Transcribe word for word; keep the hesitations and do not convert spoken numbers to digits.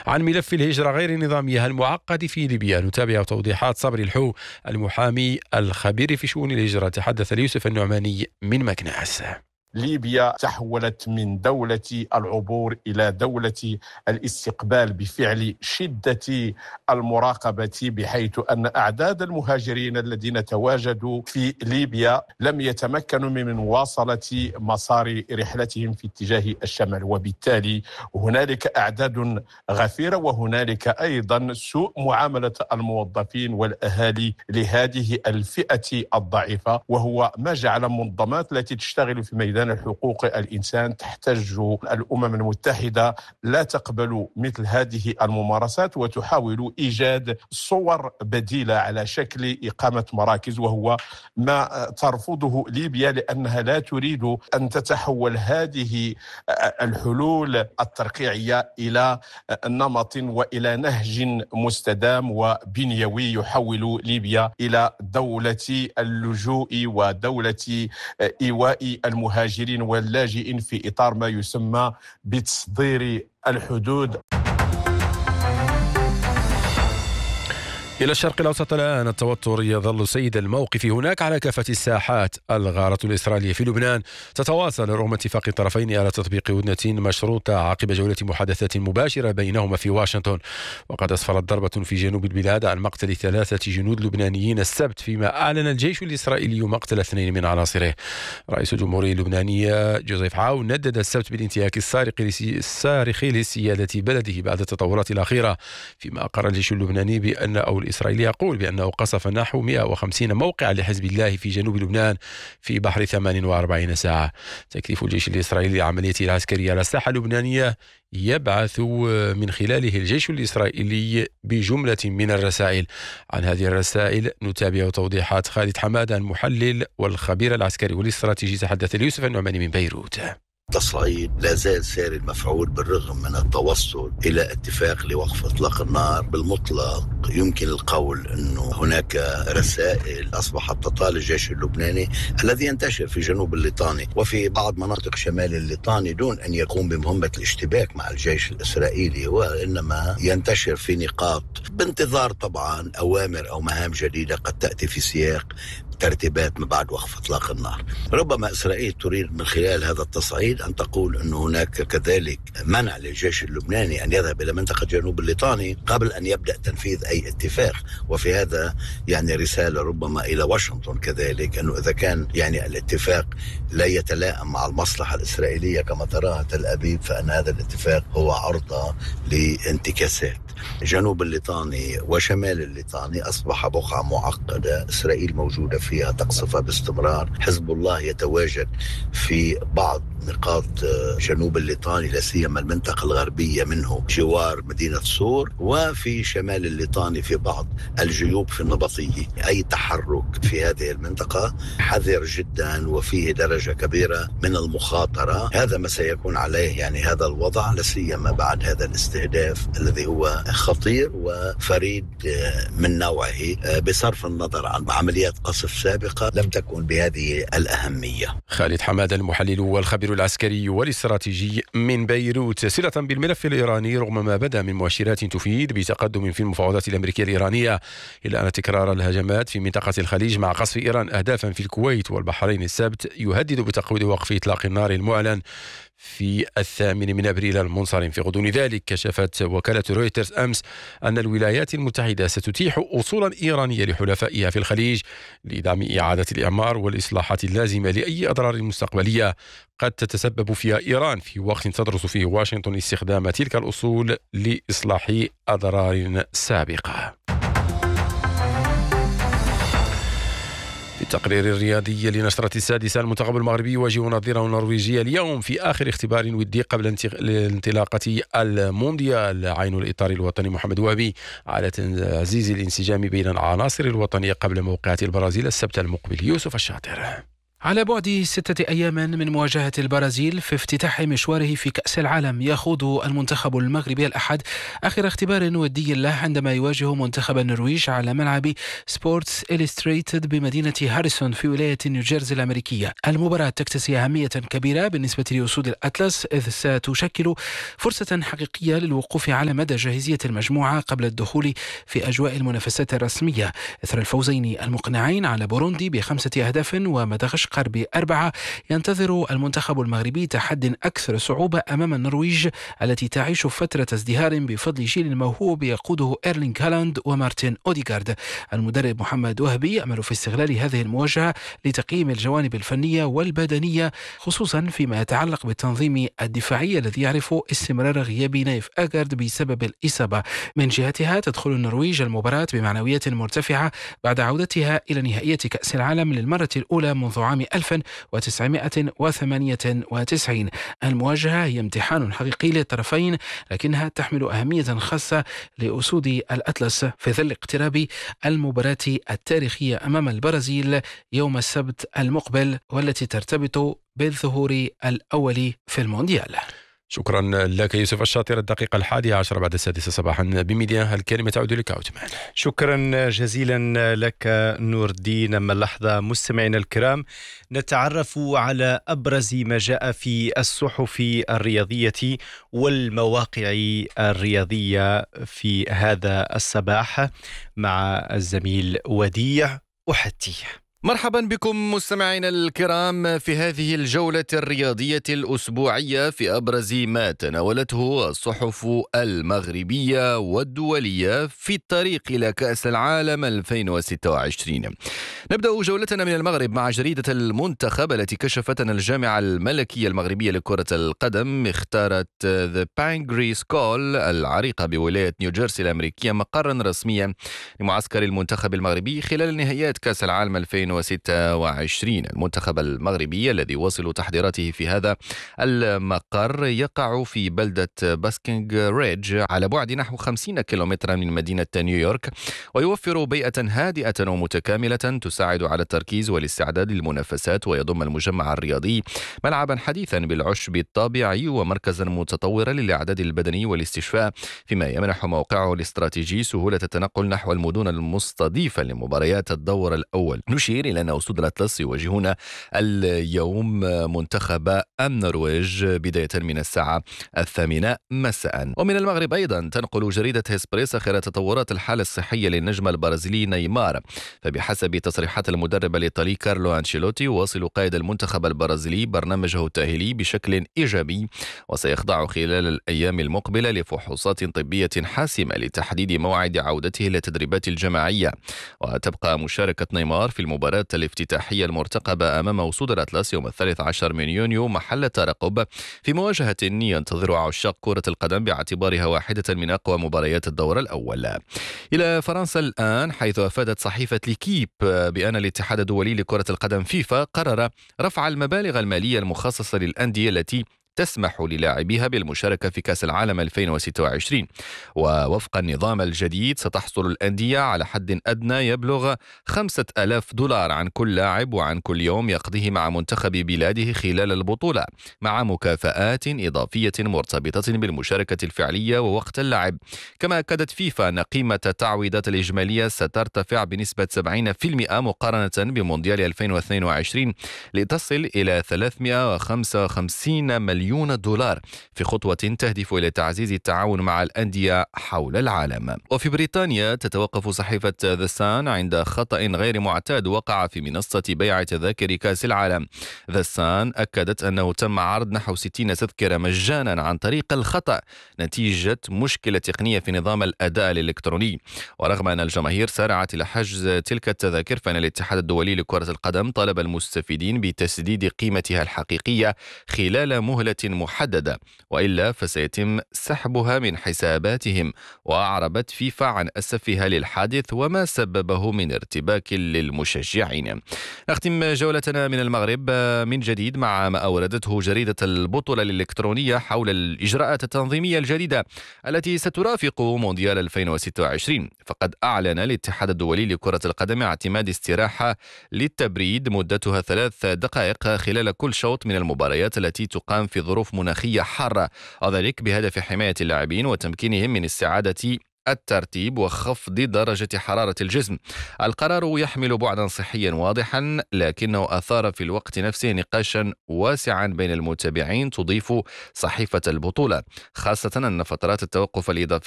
عن ملف الهجرة غير النظامية المعقد في ليبيا. نتابع توضيحات صبري الحو المحامي الخبير في شؤون الهجرة. تحدث ليوسف النعماني من مكناس. ليبيا تحولت من دولة العبور إلى دولة الاستقبال بفعل شدة المراقبة، بحيث أن أعداد المهاجرين الذين تواجدوا في ليبيا لم يتمكنوا من مواصلة مسار رحلتهم في اتجاه الشمال، وبالتالي هنالك أعداد غفيرة، وهنالك أيضا سوء معاملة الموظفين والأهالي لهذه الفئة الضعيفة، وهو ما جعل منظمات التي تشتغل في ميدان حقوق الإنسان تحتج الأمم المتحدة لا تقبل مثل هذه الممارسات، وتحاول إيجاد صور بديلة على شكل إقامة مراكز، وهو ما ترفضه ليبيا لأنها لا تريد أن تتحول هذه الحلول الترقيعية إلى نمط وإلى نهج مستدام وبنيوي يحول ليبيا إلى دولة اللجوء ودولة إيواء المهاجرين واللاجئين في إطار ما يسمى بتصدير الحدود. إلى الشرق الأوسط الآن. التوتر يظل سيد الموقف هناك على كافة الساحات. الغارة الإسرائيلية في لبنان تتواصل رغم اتفاق الطرفين على تطبيق هدنة مشروطة عقب جولة محادثات مباشرة بينهما في واشنطن. وقد أسفرت ضربة في جنوب البلاد عن مقتل ثلاثة جنود لبنانيين السبت، فيما أعلن الجيش الإسرائيلي مقتل اثنين من عناصره. رئيس الجمهورية اللبنانية جوزيف عاون ندد السبت بالانتهاك الصارخ لسيادة بلده بعد التطورات الأخيرة، فيما أقر الجيش اللبناني بأن أو الإسرائيلي يقول بأنه قصف نحو مئة وخمسين موقعا لحزب الله في جنوب لبنان في بحر ثمانية وأربعين ساعة. تكليف الجيش الإسرائيلي لعمليته العسكرية على الساحة اللبنانية يبعث من خلاله الجيش الإسرائيلي بجملة من الرسائل. عن هذه الرسائل نتابع توضيحات خالد حمادة المحلل والخبير العسكري والاستراتيجي. تحدث ليوسف النعماني من بيروت. تصعيد لا زال ساري المفعول بالرغم من التوصل إلى اتفاق لوقف إطلاق النار. بالمطلق يمكن القول أنه هناك رسائل أصبحت تطال الجيش اللبناني الذي ينتشر في جنوب الليطاني وفي بعض مناطق شمال الليطاني دون أن يقوم بمهمة الاشتباك مع الجيش الإسرائيلي، وإنما ينتشر في نقاط بانتظار طبعا أوامر أو مهام جديدة قد تأتي في سياق ترتيبات ما بعد وقف إطلاق النار. ربما إسرائيل تريد من خلال هذا التصعيد أن تقول أن هناك كذلك منع للجيش اللبناني أن يذهب إلى منطقة جنوب الليطاني قبل أن يبدأ تنفيذ أي اتفاق، وفي هذا يعني رسالة ربما إلى واشنطن كذلك أنه إذا كان يعني الاتفاق لا يتلائم مع المصلحة الإسرائيلية كما تراها تل أبيب، فأن هذا الاتفاق هو عرضة لانتكاسات. جنوب الليطاني وشمال الليطاني أصبح بقعة معقدة إسرائيل موجودة فيها تقصفها باستمرار. حزب الله يتواجد في بعض نقاط جنوب الليطاني لا سيما المنطقة الغربية منه جوار مدينة صور، وفي شمال الليطاني في بعض الجيوب في النبطية. أي تحرك في هذه المنطقة حذر جدا وفيه درجة كبيرة من المخاطرة. هذا ما سيكون عليه يعني هذا الوضع لا سيما بعد هذا الاستهداف الذي هو خطير وفريد من نوعه بصرف النظر عن عمليات قصف سابقة لم تكن بهذه الأهمية. خالد حمادة المحلل والخبير العسكري والاستراتيجي من بيروت. صلة بالملف الإيراني، رغم ما بدا من مؤشرات تفيد بتقدم في المفاوضات الأمريكية الإيرانية، إلا أن تكرار الهجمات في منطقة الخليج مع قصف إيران أهدافا في الكويت والبحرين السبت يهدد بتقويض وقف إطلاق النار المعلن في الثامن من أبريل المنصرم. في غضون ذلك كشفت وكالة رويترز أمس أن الولايات المتحدة ستتيح أصولا إيرانية لحلفائها في الخليج لدعم إعادة الإعمار والإصلاحات اللازمة لأي أضرار مستقبلية قد تتسبب فيها إيران، في وقت تدرس فيه واشنطن استخدام تلك الأصول لإصلاح أضرار سابقة. في التقرير الرياضي لنشرة السادسة، المنتخب المغربي يواجه نظيره النرويجية اليوم في آخر اختبار ودي قبل انطلاقة المونديال. عين الإطار الوطني محمد وهبي على تعزيز الانسجام بين العناصر الوطنية قبل موقعة البرازيل السبت المقبل. يوسف الشاطر. على بعد ستة أيام من مواجهة البرازيل في افتتاح مشواره في كأس العالم، يخوض المنتخب المغربي الأحد آخر اختبار ودي له عندما يواجه منتخب النرويج على ملعب سبورتس إليستريتد بمدينة هاريسون في ولاية نيوجيرسي الأمريكية. المباراة تكتسي أهمية كبيرة بالنسبة لأسود الأطلس، إذ ستشكل فرصة حقيقية للوقوف على مدى جاهزية المجموعة قبل الدخول في أجواء المنافسات الرسمية إثر الفوزين المقنعين على بوروندي بخمسة أهداف ومدغشقر بأربعة. ينتظر المنتخب المغربي تحد أكثر صعوبة أمام النرويج التي تعيش فترة ازدهار بفضل جيل موهوب يقوده إيرلينغ هالاند ومارتن أوديغارد. المدرب محمد وهبي يأمل في استغلال هذه المواجهة لتقييم الجوانب الفنية والبدنية، خصوصا فيما يتعلق بالتنظيم الدفاعي الذي يعرف استمرار غياب نايف أغارد بسبب الإصابة. من جهتها تدخل النرويج المباراة بمعنويات مرتفعة بعد عودتها إلى نهائية كأس العالم للمرة الأولى منذ عام ألف وتسعمائة وثمانية وتسعين. المواجهة هي امتحان حقيقي للطرفين، لكنها تحمل أهمية خاصة لأسود الأطلس في ظل اقتراب المباراة التاريخية أمام البرازيل يوم السبت المقبل، والتي ترتبط بالظهور الأول في المونديال. شكرا لك يوسف الشاطر. الدقيقة الحادية عشر بعد السادسة صباحا بميديا، الكلمة تعود لك عثمان. شكرا جزيلا لك نور الدين. أما اللحظة مستمعينا الكرام نتعرف على أبرز ما جاء في الصحف الرياضية والمواقع الرياضية في هذا الصباح مع الزميل وديع أحتي. مرحبا بكم مستمعينا الكرام في هذه الجولة الرياضية الأسبوعية في أبرز ما تناولته الصحف المغربية والدولية في الطريق إلى كأس العالم ألفين وستة وعشرين. نبدأ جولتنا من المغرب مع جريدة المنتخب التي كشفت أن الجامعة الملكية المغربية لكرة القدم اختارت The Pingree School العريقة بولاية نيوجيرسي الأمريكية مقرا رسميا لمعسكر المنتخب المغربي خلال نهائيات كأس العالم ألفين وستة وعشرين. المنتخب المغربي الذي وصل تحضيراته في هذا المقر يقع في بلدة باسكينغ ريدج على بعد نحو خمسين كيلومترا من مدينة نيويورك، ويوفر بيئة هادئة ومتكاملة تساعد على التركيز والاستعداد للمنافسات، ويضم المجمع الرياضي ملعبا حديثا بالعشب الطابعي ومركزا متطورا للإعداد البدني والاستشفاء، فيما يمنح موقعه الاستراتيجي سهولة التنقل نحو المدن المستضيفة لمباريات الدور الأول. نشير إلى أن أسود الأطلس يواجهون اليوم منتخب النرويج بداية من الساعة الثامنة مساء. ومن المغرب أيضا تنقل جريدة هيسبريس آخر تطورات الحالة الصحية للنجم البرازيلي نيمار، فبحسب تصريحات المدرب الإيطالي كارلو أنشيلوتي يواصل قائد المنتخب البرازيلي برنامجه التأهيلي بشكل إيجابي، وسيخضع خلال الأيام المقبلة لفحوصات طبية حاسمة لتحديد موعد عودته للتدريبات الجماعية. وتبقى مشاركة نيمار في المباراة الافتتاحية المرتقبة أمام أسود الأطلس يوم الثالث عشر من يونيو محل ترقب في مواجهة ينتظر عشاق كرة القدم باعتبارها واحدة من أقوى مباريات الدور الأول. إلى فرنسا الآن، حيث أفادت صحيفة ليكيب بأن الاتحاد الدولي لكرة القدم فيفا قرر رفع المبالغ المالية المخصصة للأندية التي تسمح للاعبيها بالمشاركة في كأس العالم ألفين وستة وعشرين. ووفق النظام الجديد ستحصل الأندية على حد أدنى يبلغ خمسة آلاف دولار عن كل لاعب وعن كل يوم يقضيه مع منتخب بلاده خلال البطولة، مع مكافآت إضافية مرتبطة بالمشاركة الفعلية ووقت اللعب. كما أكدت فيفا أن قيمة التعويضات الإجمالية سترتفع بنسبة سبعين بالمئة مقارنة بمونديال ألفين واثنين وعشرين لتصل إلى ثلاثمائة وخمسة وخمسين مليون دولار، في خطوة تهدف إلى تعزيز التعاون مع الأندية حول العالم. وفي بريطانيا تتوقف صحيفة ذا سان عند خطأ غير معتاد وقع في منصة بيع تذاكر كأس العالم. ذا سان أكدت أنه تم عرض نحو ستين تذكرة مجانا عن طريق الخطأ نتيجة مشكلة تقنية في نظام الأداء الإلكتروني. ورغم أن الجماهير سارعت إلى حجز تلك التذاكر، فإن الاتحاد الدولي لكرة القدم طلب المستفيدين بتسديد قيمتها الحقيقية خلال مهلة بتوقيت محددة، وإلا فسيتم سحبها من حساباتهم. وأعربت فيفا عن أسفها للحادث وما سببه من ارتباك للمشجعين. نختم جولتنا من المغرب من جديد مع ما أوردته جريدة البطولة الإلكترونية حول الإجراءات التنظيمية الجديدة التي سترافق مونديال ألفين وستة وعشرين. فقد أعلن الاتحاد الدولي لكرة القدم اعتماد استراحة للتبريد مدتها ثلاث دقائق خلال كل شوط من المباريات التي تقام في ظروف مناخية حارة، وذلك بهدف حماية اللاعبين وتمكينهم من استعادة الترتيب وخفض درجة حرارة الجسم. القرار يحمل بعدا صحيا واضحا، لكنه أثار في الوقت نفسه نقاشا واسعا بين المتابعين، تضيف صحيفة البطولة، خاصة أن فترات التوقف الإضافية